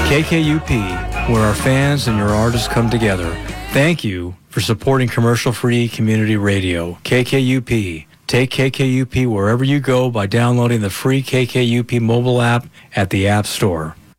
KKUP, where our fans and your artists come together. Thank you for supporting commercial-free community radio. KKUP. Take KKUP wherever you go by downloading the free KKUP mobile app at the App Store.